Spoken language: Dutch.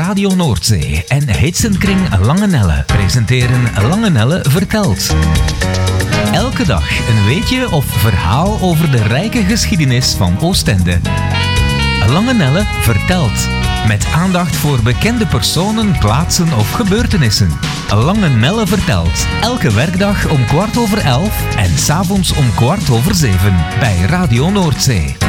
Radio Noordzee en Hitsenkring Lange Nelle presenteren Lange Nelle vertelt. Elke dag een weetje of verhaal over de rijke geschiedenis van Oostende. Lange Nelle vertelt. Met aandacht voor bekende personen, plaatsen of gebeurtenissen. Lange Nelle vertelt. Elke werkdag om 11:15 en 's avonds om 7:15 bij Radio Noordzee.